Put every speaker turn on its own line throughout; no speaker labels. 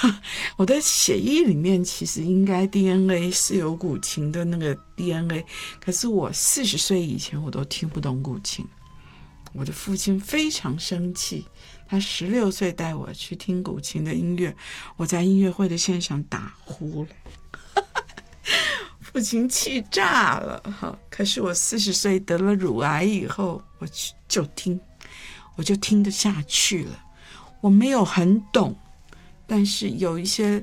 我的血液里面其实应该 DNA 是有古琴的那个 DNA， 可是我40岁以前我都听不懂古琴。我的父亲非常生气，他16岁带我去听古琴的音乐，我在音乐会的现场打呼了。父亲气炸了。可是我40岁得了乳癌以后，我就听得下去了。我没有很懂，但是有一些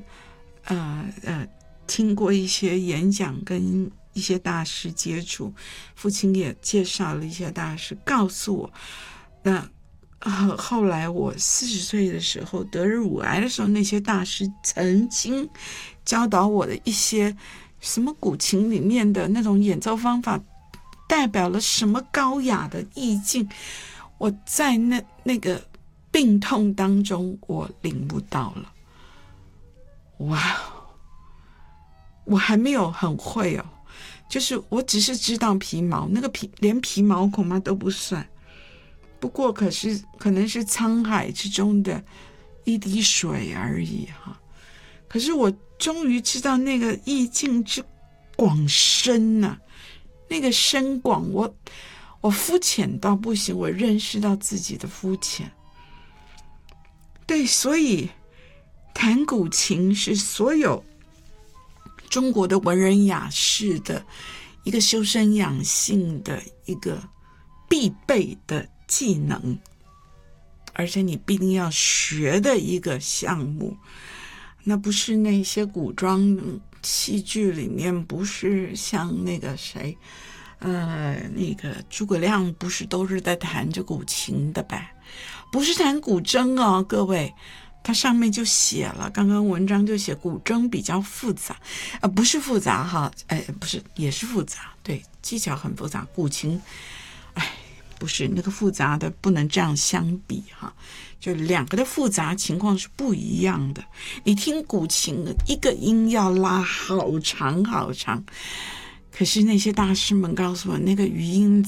听过一些演讲，跟一些大师接触，父亲也介绍了一些大师告诉我。那后来我40岁的时候得乳癌的时候，那些大师曾经教导我的一些什么古琴里面的那种演奏方法代表了什么高雅的意境，我在那个病痛当中我领悟到了。哇，我还没有很会哦，就是我只是知道皮毛，那个连皮毛恐怕都不算，不过可能是沧海之中的一滴水而已哈。可是我终于知道那个意境之广深啊，那个深广，我肤浅到不行，我认识到自己的肤浅。对，所以弹古琴是所有中国的文人雅士的一个修身养性的一个必备的技能，而且你必定要学的一个项目。那不是那些古装戏剧里面，不是像那个谁那个诸葛亮不是都是在弹着古琴的呗？不是弹古筝哦，各位，它上面就写了，刚刚文章就写古筝比较复杂，不是复杂哈，不是，也是复杂，对，技巧很复杂。古琴，不是那个复杂的，不能这样相比哈，就两个的复杂情况是不一样的。你听古琴一个音要拉好长好长，可是那些大师们告诉我，那个余音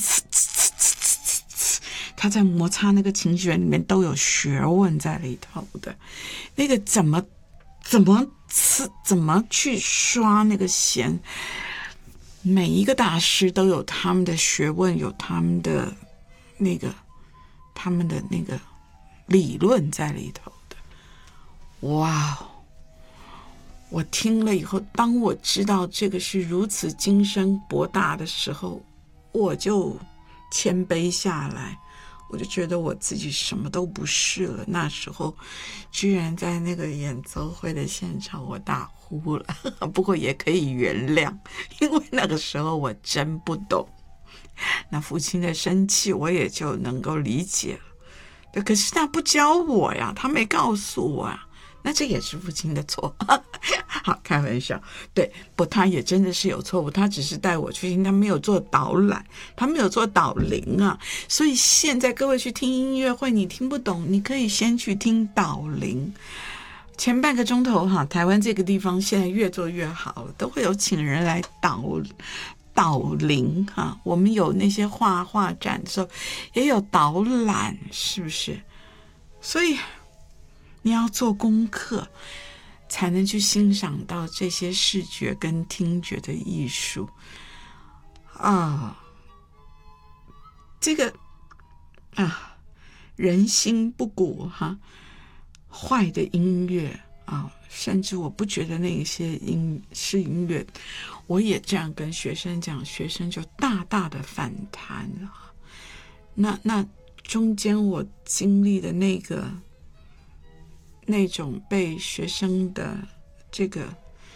他在摩擦那个琴弦里面都有学问在里头的。那个怎么去刷那个弦，每一个大师都有他们的学问，有他们的那个理论在里头的。哇，我听了以后，当我知道这个是如此精深博大的时候，我就谦卑下来，我就觉得我自己什么都不是了。那时候居然在那个演奏会的现场我打呼了，不过也可以原谅，因为那个时候我真不懂。那父亲的生气我也就能够理解了，可是他不教我呀，他没告诉我呀，那这也是父亲的错。好，开玩笑，对，不，他也真的是有错误，他只是带我去听，他没有做导览，他没有做导聆啊。所以现在各位去听音乐会，你听不懂，你可以先去听导聆。前半个钟头哈，台湾这个地方现在越做越好了，都会有请人来导聆哈。我们有那些画展的时候，也有导览，是不是？所以你要做功课，才能去欣赏到这些视觉跟听觉的艺术啊。这个人心不古哈，坏的音乐啊，甚至我不觉得那些是音乐，我也这样跟学生讲，学生就大大的反弹了。那中间我经历的那种被学生的这个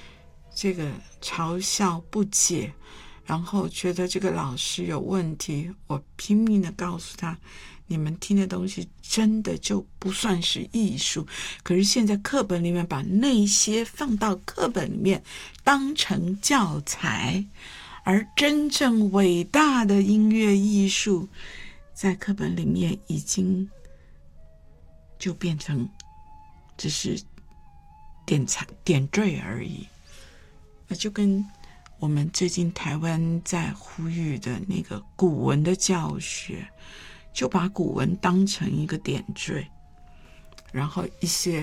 嘲笑不解，然后觉得这个老师有问题，我拼命的告诉他，你们听的东西真的就不算是艺术。可是现在课本里面把那些放到课本里面当成教材，而真正伟大的音乐艺术在课本里面已经就变成只是点缀而已。那就跟我们最近台湾在呼吁的那个古文的教学，就把古文当成一个点缀，然后一些